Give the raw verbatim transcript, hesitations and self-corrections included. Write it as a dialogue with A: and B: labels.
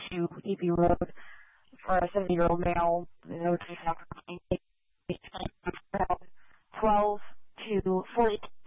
A: to E B Road for a seventy-year-old male. The notation after twelve to forty